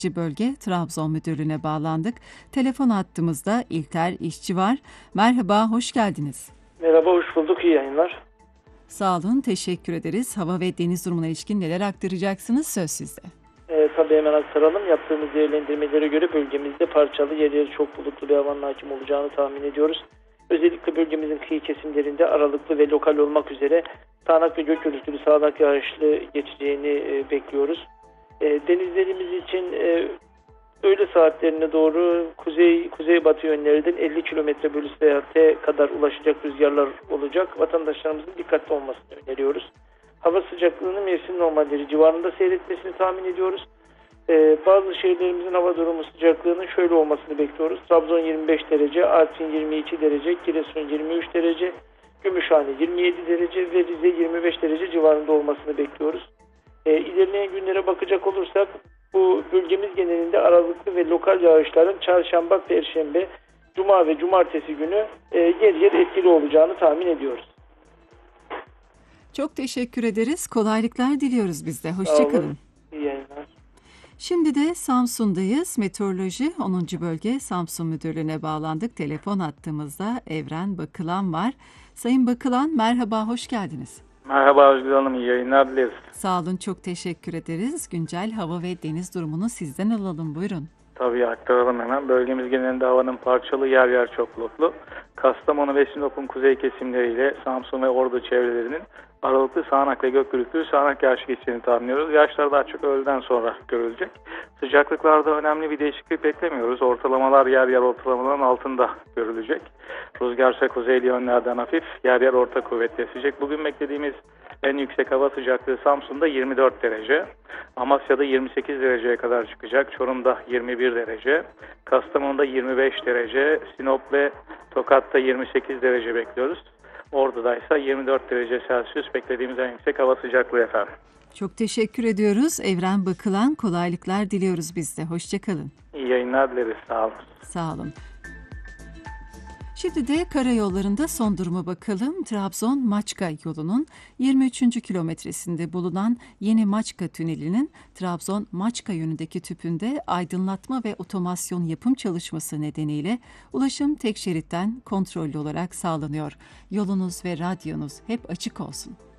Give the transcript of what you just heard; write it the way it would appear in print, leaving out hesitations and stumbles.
Bölge Trabzon Müdürlüğü'ne bağlandık. Telefon hattımızda İlter İşçi var. Merhaba, hoş geldiniz. Merhaba, hoş bulduk. İyi yayınlar. Sağ olun, teşekkür ederiz. Hava ve deniz durumuna ilişkin neler aktaracaksınız? Söz sizde. Tabii hemen aktaralım. Yaptığımız değerlendirmelere göre bölgemizde parçalı, yer yer çok bulutlu bir havanın hakim olacağını tahmin ediyoruz. Özellikle bölgemizin kıyı kesimlerinde aralıklı ve lokal olmak üzere sağanak ve gök gürültülü sağanak yağışlı geçeceğini bekliyoruz. Denizlerimiz için öğle saatlerine doğru kuzeybatı yönlerden 50 km bölü saate kadar ulaşacak rüzgarlar olacak. Vatandaşlarımızın dikkatli olmasını öneriyoruz. Hava sıcaklığının mevsim normalleri civarında seyretmesini tahmin ediyoruz. Bazı şehirlerimizin hava durumu sıcaklığının şöyle olmasını bekliyoruz. Trabzon 25 derece, Artvin 22 derece, Giresun 23 derece, Gümüşhane 27 derece ve Rize 25 derece civarında olmasını bekliyoruz. İlerleyen günlere bakacak olursak bu bölgemiz genelinde aralıklı ve lokal yağışların çarşamba, perşembe, cuma ve cumartesi günü yer yer etkili olacağını tahmin ediyoruz. Çok teşekkür ederiz. Kolaylıklar diliyoruz biz de. Hoşçakalın. İyi yayınlar. Şimdi de Samsun'dayız. Meteoroloji 10. Bölge Samsun Müdürlüğü'ne bağlandık. Telefon hattımızda Evren Bakılan var. Sayın Bakılan, merhaba, hoş geldiniz. Merhaba Özgür Hanım, iyi yayınlar dileriz. Sağ olun, çok teşekkür ederiz. Güncel hava ve deniz durumunu sizden alalım, buyurun. Tabii aktaralım hemen. Bölgemiz genelinde havanın parçalı, yer yer çok bulutlu. Kastamonu ve Sinop'un kuzey kesimleriyle Samsun ve Ordu çevrelerinin aralıklı sağanak ve gök gürültülü sağanak yağış geçeceğini tahmin ediyoruz. Yağışlar daha çok öğleden sonra görülecek. Sıcaklıklarda önemli bir değişiklik beklemiyoruz. Ortalamalar yer yer ortalamaların altında görülecek. Rüzgar ise kuzeyli yönlerden hafif, yer yer orta kuvvetli esecek. Bugün beklediğimiz en yüksek hava sıcaklığı Samsun'da 24 derece. Amasya'da 28 dereceye kadar çıkacak. Çorum'da 21 derece. Kastamonu'da 25 derece. Sinop ve Tokat'ta 28 derece bekliyoruz. Ordu'da ise 24 derece Celsius beklediğimiz en yüksek hava sıcaklığı efendim. Çok teşekkür ediyoruz. Evren Bakılan, kolaylıklar diliyoruz biz de. Hoşçakalın. İyi yayınlar dileriz. Sağ olun. Sağ olun. Şimdi de karayollarında son duruma bakalım. Trabzon-Maçka yolunun 23. kilometresinde bulunan Yeni Maçka Tüneli'nin Trabzon-Maçka yönündeki tüpünde aydınlatma ve otomasyon yapım çalışması nedeniyle ulaşım tek şeritten kontrollü olarak sağlanıyor. Yolunuz ve radyonuz hep açık olsun.